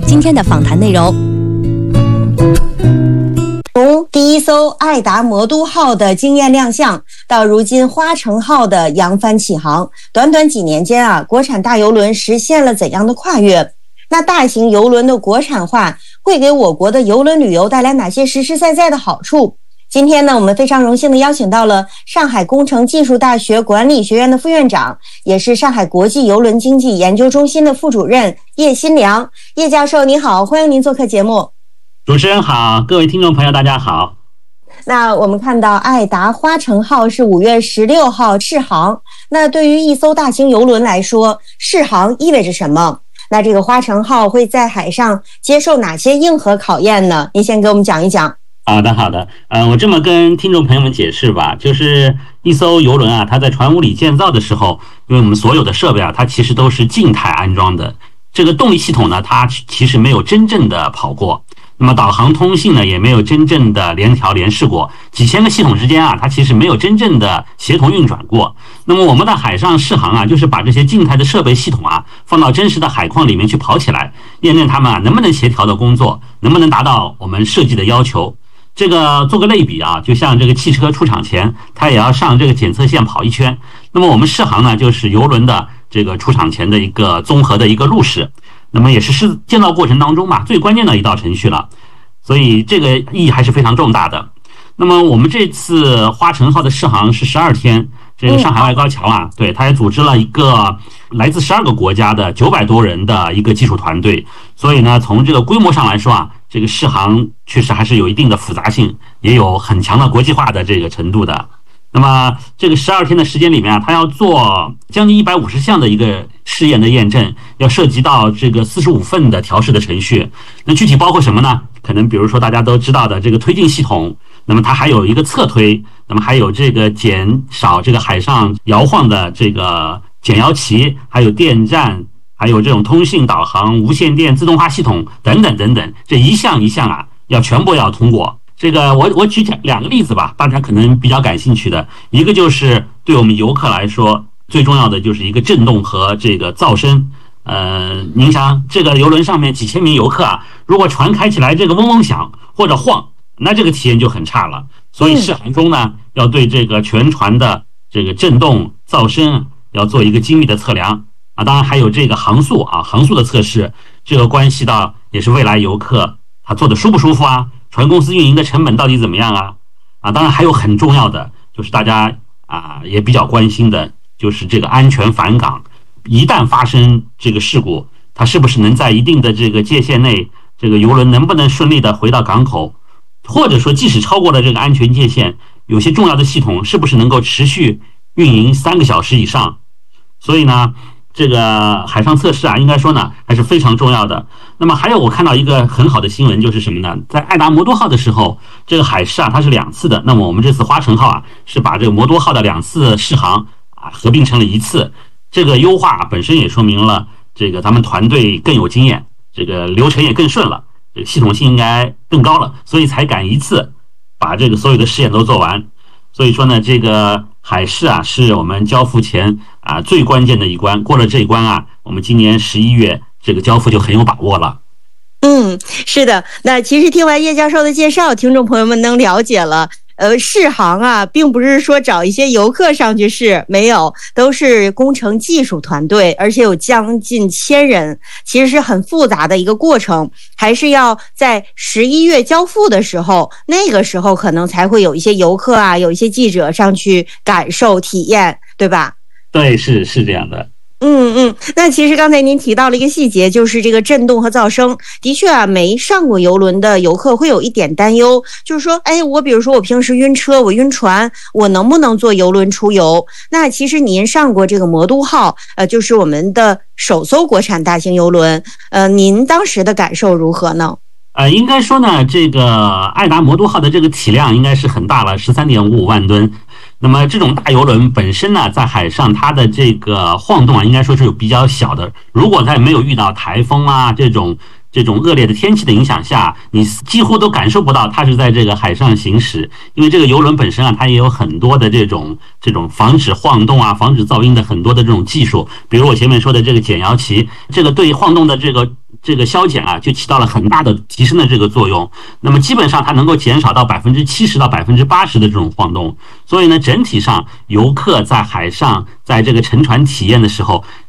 今天的访谈内容。 从第一艘爱达魔都号的惊艳亮相，到如今花城号的扬帆起航，短短几年间啊，国产大邮轮实现了怎样的跨越？那大型邮轮的国产化会给我国的邮轮旅游带来哪些实实在在的好处？今天呢，我们非常荣幸的邀请到了上海工程技术大学管理学院的副院长，也是上海国际邮轮经济研究中心的副主任叶新良。叶教授你好，欢迎您做客节目。 主持人好，各位听众朋友大家好。 那我们看到爱达花城号是5月16号试航，那对于一艘大型邮轮来说，试航意味着什么？那这个花城号会在海上接受哪些硬核考验呢？您先给我们讲一讲。 好的，我这么跟听众朋友们解释吧，就是一艘邮轮啊，它在船坞里建造的时候，因为我们所有的设备啊，它其实都是静态安装的，这个动力系统呢，它其实没有真正的跑过。那么导航通信呢，也没有真正的联试过，几千个系统之间啊，它其实没有真正的协同运转过。那么我们的海上试航啊，就是把这些静态的设备系统啊，放到真实的海况里面去跑起来，验证它们啊能不能协调的工作，能不能达到我们设计的要求。这个做个类比啊，就像这个汽车出厂前，它也要上这个检测线跑一圈。那么我们试航呢，就是邮轮的这个出厂前的一个综合的一个路试。那么也是建造过程当中嘛，最关键的一道程序了，所以这个意义还是非常重大的。那么我们这次花城号的试航是12天，这个上海外高桥啊，对，它也组织了一个来自12个国家的900多人的一个技术团队，所以呢，从这个规模上来说啊，这个试航确实还是有一定的复杂性，也有很强的国际化的这个程度的。那么这个12天的时间里面啊，它要做将近150项的一个试验的验证，要涉及到这个45份的调试的程序。那具体包括什么呢？可能比如说大家都知道的这个推进系统，那么它还有一个侧推，那么还有这个减少这个海上摇晃的这个减摇旗，还有电站，还有这种通信导航、无线电自动化系统等等，这一项一项啊，要全部要通过。这个我举2个例子吧，大家可能比较感兴趣的，一个就是对我们游客来说最重要的就是一个震动和这个噪声。您想这个邮轮上面几千名游客啊，如果船开起来这个嗡嗡响或者晃，那这个体验就很差了。所以试航中呢，要对这个全船的这个震动噪声要做一个精密的测量啊。当然还有这个航速的测试，这个关系到也是未来游客他坐的舒不舒服啊，船公司运营的成本到底怎么样啊？当然还有很重要的，就是大家也比较关心的，就是这个安全返港。一旦发生这个事故，它是不是能在一定的这个界限内，这个邮轮能不能顺利的回到港口？或者说，即使超过了这个安全界限，有些重要的系统是不是能够持续运营3个小时以上？所以呢，这个海上测试啊，应该说呢还是非常重要的。那么还有我看到一个很好的新闻，就是什么呢？在爱达魔都号的时候，这个海试啊它是2次的，那么我们这次花城号啊是把这个魔都号的2次试航合并成了1次，这个优化本身也说明了这个咱们团队更有经验，这个流程也更顺了，这个系统性应该更高了，所以才敢1次把这个所有的试验都做完。所以说呢，这个海试啊是我们交付前最关键的一关，过了这一关啊，我们今年11月这个交付就很有把握了。 是的。那其实听完叶教授的介绍，听众朋友们能了解了。试航啊，并不是说找一些游客上去试，没有，都是工程技术团队，而且有将近1000人，其实是很复杂的一个过程，还是要在11月交付的时候，那个时候可能才会有一些游客啊，有一些记者上去感受体验，对吧？ 对，是这样的。 那其实刚才您提到了一个细节，就是这个震动和噪声。的确啊，没上过邮轮的游客会有一点担忧，就是说，我比如说我平时晕车，我晕船，我能不能坐邮轮出游？那其实您上过这个魔都号，就是我们的首艘国产大型邮轮，您当时的感受如何呢？ 应该说呢，这个爱达魔都号的这个体量应该是很大了，13.55万吨。那么这种大邮轮本身呢，在海上它的这个晃动啊，应该说是有比较小的。如果在没有遇到台风啊这种恶劣的天气的影响下，你几乎都感受不到它是在这个海上行驶，因为这个邮轮本身啊，它也有很多的这种防止晃动啊、防止噪音的很多的这种技术，比如我前面说的这个减摇旗，这个对晃动的这个这个消减啊，就起到了很大的提升的这个作用。那么基本上它能够减少到70%到80%的这种晃动。所以呢，整体上游客在海上在这个乘船体验的时候，